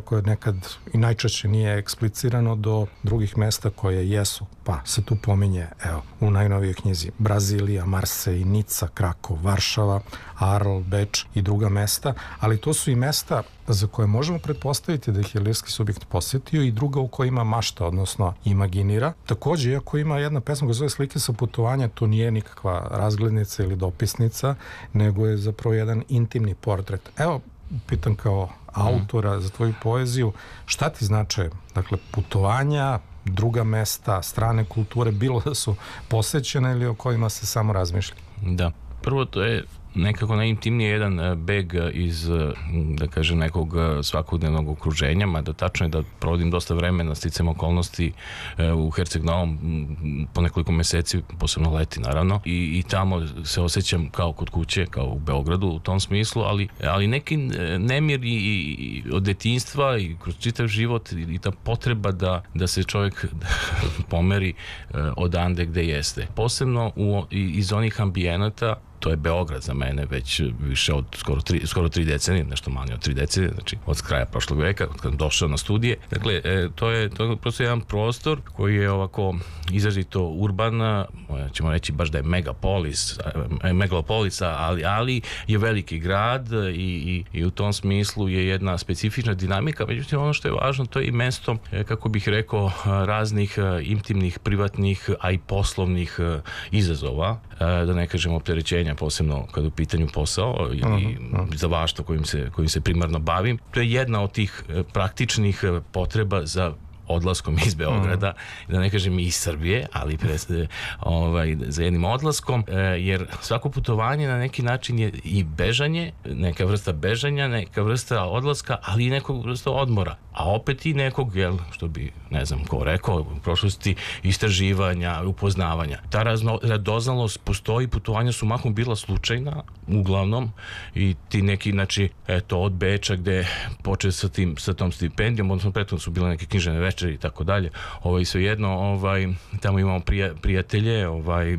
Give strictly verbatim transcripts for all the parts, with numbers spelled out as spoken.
iako nekad i najčešće nije eksplicirano, do drugih mesta koje jesu. Pa se tu pominje, evo, u najnovijoj knjizi Brazilija, Marsej, Nica, Krakov, Varšava, Arl, Beč i druga mesta, ali to su i mesta za koje možemo pretpostaviti da ih je lirski subjekt posjetio i druga u kojima mašta, odnosno imaginira. Takođe, iako ima jedna pesma koja zove Slike sa putovanja, to nije nikakva razglednica ili dopisnica, nego je zapravo jedan intimni portret. Evo, pitam kao autora za tvoju poeziju, šta ti znače, dakle, putovanja, druga mesta, strane kulture, bilo da su posećene ili o kojima se samo razmišlja? Da, prvo to je nekako najintimnije jedan beg iz, da kažem, nekog svakodnevnog okruženja, mada tačno je da provodim dosta vremena sticam okolnosti u Herceg Novom po nekoliko meseci, posebno leti naravno, i, i tamo se osjećam kao kod kuće, kao u Beogradu u tom smislu, ali, ali neki nemir i, i od detinjstva i kroz čitav život i, i ta potreba da, da se čovjek pomeri odande gde jeste. Posebno u, iz onih ambijenata, to je Beograd za mene već više od skoro tri, skoro tri decenije, nešto manje od tri decenije, znači od kraja prošlog veka, od kada sam došao na studije. Dakle, e, to je to je prosto jedan prostor koji je ovako izrazito urban, ćemo reći baš da je megapolis, megalopolisa, ali, ali je veliki grad i, i, i u tom smislu je jedna specifična dinamika. Međutim, ono što je važno, to je i mesto, kako bih rekao, raznih intimnih, privatnih, a i poslovnih izazova, da ne kažem opterećenja, posebno kada u pitanju posao ili uh-huh. zavaštvo kojim se, kojim se primarno bavim. To je jedna od tih praktičnih potreba za odlaskom iz Beograda, mm. da ne kažem i iz Srbije, ali pre, ovaj, za jednim odlaskom, jer svako putovanje na neki način je i bežanje, neka vrsta bežanja, neka vrsta odlaska, ali i nekog vrsta odmora. A opet i nekog, jel, što bi, ne znam ko rekao, u prošlosti istraživanja, upoznavanja. Ta radoznalost postoji, putovanja su mahom bila slučajna, uglavnom, i ti neki, znači, eto, od Beča gde počeo sa, tim, sa tom stipendijom, odnosno prethodno su bile neke književne večeri i tako dalje, ovaj, svejedno, ovaj, tamo imamo prija, prijatelje, ovaj, e,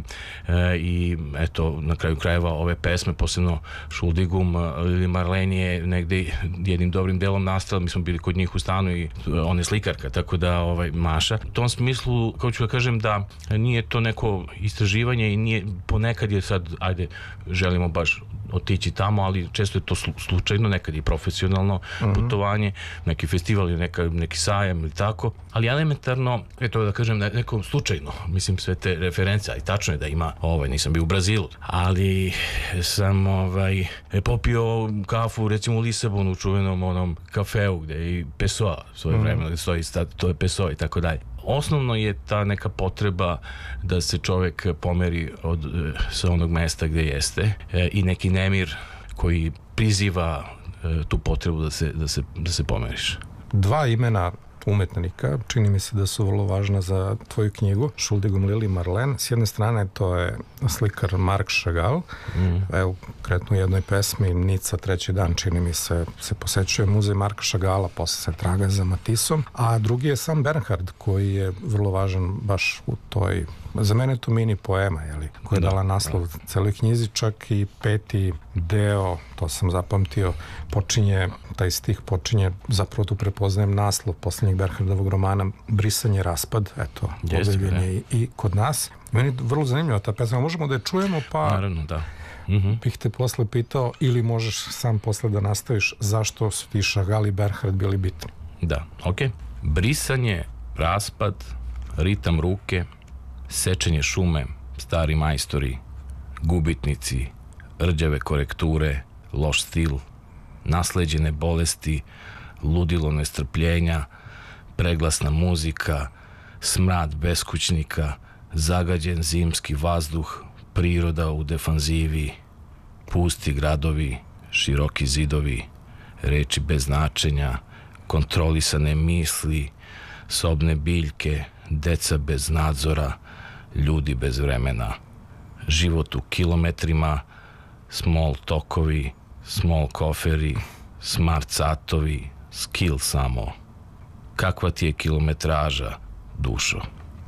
i eto, na kraju krajeva ove pesme, posebno Šuldigum ili Marlenije, negde jednim dobrim delom nastala, mi smo bili kod njih u stanu i on je slikarka, tako da ovaj, Maša. U tom smislu, kao ću da kažem da nije to neko istraživanje i nije, ponekad je sad, ajde, želimo baš otići tamo, ali često je to slučajno, nekad i profesionalno uh-huh. putovanje, neki festival ili neka, neki sajam ili tako, ali elementarno, eto da kažem, neko slučajno, mislim sve te reference, i tačno je da ima, ovaj, nisam bio u Brazilu, ali sam ovaj, popio kafu recimo u Lisabonu, u čuvenom onom kafeu gde je i Pessoa svoje uh-huh. vremena, gde stoji, to je Pessoa i tako dalje. Osnovno je ta neka potreba da se čovjek pomeri od, sa onog mesta gdje jeste e, i neki nemir koji priziva e, tu potrebu da se, da se, da se pomeriš. Dva imena umetnika, čini mi se da su vrlo važna za tvoju knjigu, Šuldigum Lili Marlen. S jedne strane to je slikar Marc Chagall, mm. evo, konkretno u jednoj pesmi Nica, treći dan, čini mi se, se posećuje muzej Marca Chagalla, posle se traga za Matissom, a drugi je sam Bernhard, koji je vrlo važan baš u toj, za mene to mini poema, jeli, koja je da, dala naslov da. celoj knjizi, čak i peti deo, to sam zapamtio, počinje, taj stih počinje, zapravo tu prepoznajem naslov posljednjeg Bernhardovog romana Brisanje, raspad, eto, objavljen je i, i kod nas. Meni je vrlo zanimljiva ta pesma, možemo da je čujemo, pa naravno, da. Mm-hmm. bih te posle pitao, ili možeš sam posle da nastaviš, zašto su ti Chagall i Bernhard bili bitni? Da, okej. Okay. Brisanje, raspad, ritam ruke, sečenje šume, stari majstori, gubitnici, rđave korekture, loš stil, nasleđene bolesti, ludilo nestrpljenja, preglasna muzika, smrad beskućnika, zagađen zimski vazduh, priroda u defanzivi, pusti gradovi, široki zidovi, reči bez značenja, kontrolisane misli, sobne biljke, deca bez nadzora, ljudi bez vremena, život u kilometrima, small tokovi, small koferi, smart satovi, skill samo. Kakva ti je kilometraža, dušo?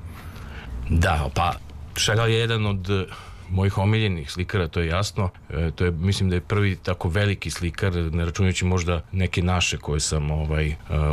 Da, pa Chagall je jedan od mojih omiljenih slikara, to je jasno. E, to je, mislim da je prvi tako veliki slikar, ne računajući možda neke naše koje sam ovaj,